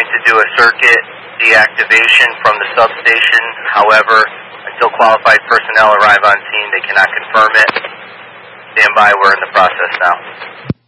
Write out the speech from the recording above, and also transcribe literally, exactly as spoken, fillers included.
to do a circuit deactivation from the substation. However, until qualified personnel arrive on scene, they cannot confirm it. Stand by, we're in the process now.